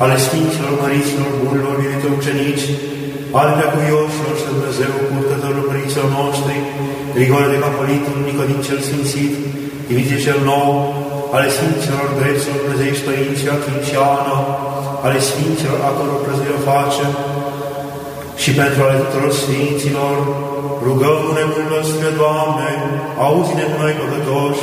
ale Sfinților, Măriților, Bunilor, iubite ucenici, ale preacuvioșilor și Dumnezeu, purtătorilor părinților noștri, Grigore de Capolitul, Nicodin cel Sfințit, Dimitrie cel Nou, ale Sfinților, Greților, Dumnezeiești Părinții, Achim și Ana, ale Sfinților, a căror plăzire facem, și pentru ale tuturor Sfinților, rugăm-ne mult, Doamne, auzi-ne pe noi păcătoși,